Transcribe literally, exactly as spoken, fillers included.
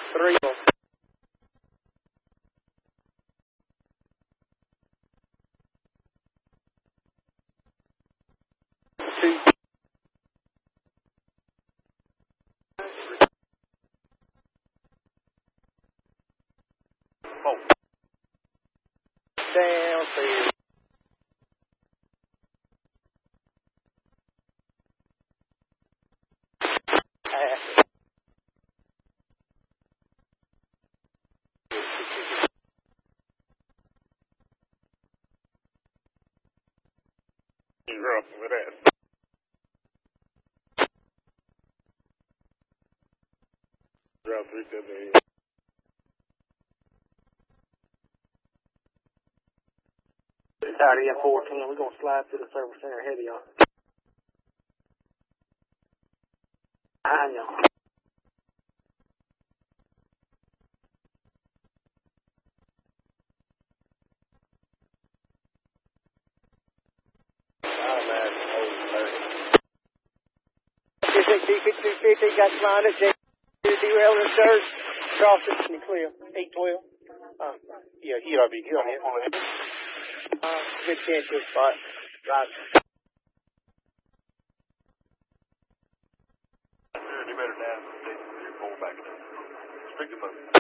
Three of them. Two. Four. Down three. Half. You rough with that. Round three seventy-eight. Saturday at fourteen. We're going to slide through the service center ahead of y'all. Behind y'all. fifty, fifty, fifty, got lined up. Derail the surge. Cross it and clear. eight twelve. Uh, Yeah, he ought to be, he ought to be pulling it. uh, good chance to spot. Right. You better down. Pull back. Stick the motor.